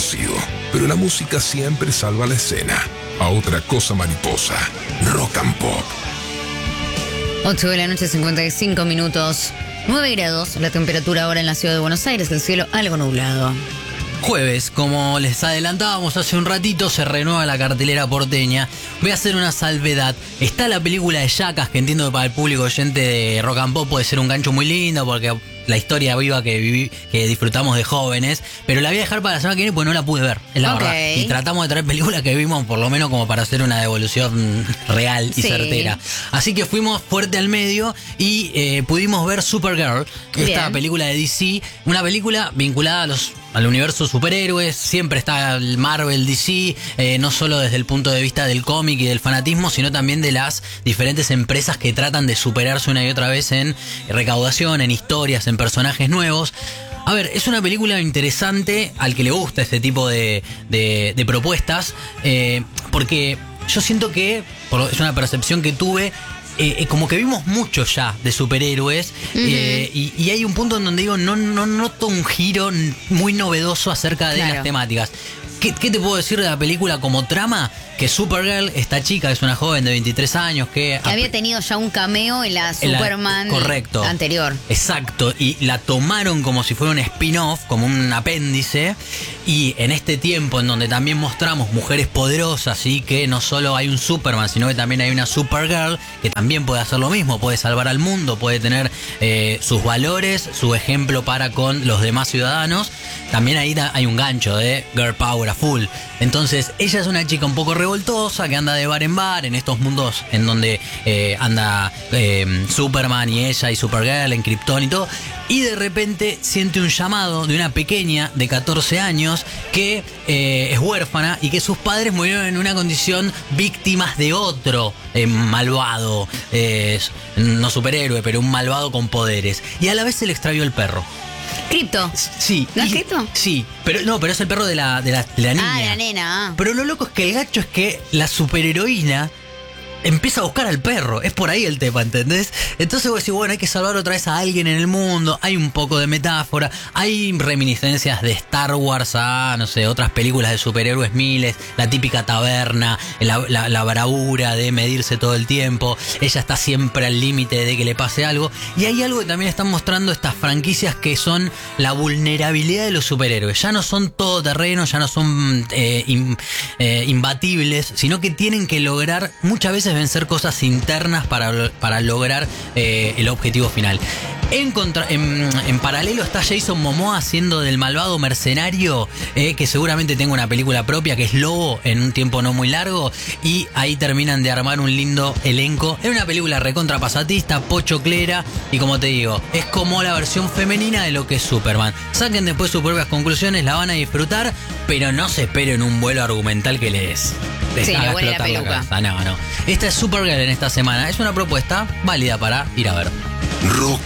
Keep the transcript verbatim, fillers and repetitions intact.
conocido, pero la música siempre salva la escena. A otra cosa mariposa, Rock and Pop. ocho de la noche, cincuenta y cinco minutos, nueve grados, la temperatura ahora en la ciudad de Buenos Aires, el cielo algo nublado. Jueves, como les adelantábamos hace un ratito, se renueva la cartelera porteña. Voy a hacer una salvedad. Está la película de Jackass, que entiendo que para el público oyente de Rock and Pop puede ser un gancho muy lindo, porque la historia viva que viví, que disfrutamos de jóvenes, pero la voy a dejar para la semana que viene porque no la pude ver, es la Okay. verdad. Y tratamos de traer películas que vimos por lo menos como para hacer una devolución real y Sí. certera. Así que fuimos fuerte al medio y eh, pudimos ver Supergirl, esta Bien. película de D C, una película vinculada a los al universo superhéroes. Siempre está el Marvel, D C, eh, no solo desde el punto de vista del cómic y del fanatismo, sino también de las diferentes empresas que tratan de superarse una y otra vez en recaudación, en historias, en personajes nuevos. A ver, es una película interesante al que le gusta este tipo de, de, de propuestas, eh, porque yo siento que, por- es una percepción que tuve, Eh, eh, como que vimos mucho ya de superhéroes, Ujú. eh, y, y hay un punto en donde digo, no, no noto un giro n- muy novedoso acerca de Claro. las temáticas. ¿Qué, ¿Qué te puedo decir de la película como trama? Que Supergirl, esta chica, es una joven de veintitrés años que... Que había tenido ya un cameo en la En la- Superman correcto. anterior. Exacto, y la tomaron como si fuera un spin-off, como un apéndice, y en este tiempo en donde también mostramos mujeres poderosas y que no solo hay un Superman, sino que también hay una Supergirl que también puede hacer lo mismo, puede salvar al mundo, puede tener eh, sus valores, su ejemplo para con los demás ciudadanos. También ahí da- hay un gancho de Girl Power a full. Entonces, ella es una chica un poco revoltosa que anda de bar en bar en estos mundos en donde eh, anda eh, Superman y ella y Supergirl en Krypton y todo. Y de repente siente un llamado de una pequeña de catorce años que eh, es huérfana y que sus padres murieron en una condición víctimas de otro eh, malvado, eh, no superhéroe, pero un malvado con poderes. Y a la vez se le extravió el perro. Cripto. Sí. ¿No es y- Cripto? Sí, pero no, pero es el perro de la, de la, de la niña. Ah, la nena. ah. Pero lo loco es que el gacho es que la superheroína empieza a buscar al perro. Es por ahí el tema, ¿entendés? Entonces vos decís, bueno, hay que salvar otra vez a alguien en el mundo. Hay un poco de metáfora. Hay reminiscencias de Star Wars a, no sé, otras películas de superhéroes miles. La típica taberna, la, la, la bravura de medirse todo el tiempo. Ella está siempre al límite de que le pase algo. Y hay algo que también están mostrando estas franquicias que son la vulnerabilidad de los superhéroes. Ya no son todoterreno, ya no son eh, in- eh, imbatibles, sino que tienen que lograr muchas veces vencer cosas internas para, para lograr eh, el objetivo final. En, contra, en, en paralelo está Jason Momoa haciendo del malvado mercenario, eh, que seguramente tenga una película propia, que es Lobo, en un tiempo no muy largo, y ahí terminan de armar un lindo elenco. Es una película recontra pasatista, pochoclera, y como te digo, es como la versión femenina de lo que es Superman. Saquen después sus propias conclusiones, la van a disfrutar, pero no se esperen un vuelo argumental que les, les Sí, haga le huele la explotar peluca. cabeza. No, no. Esta es Supergirl en esta semana. Es una propuesta válida para ir a ver. Rock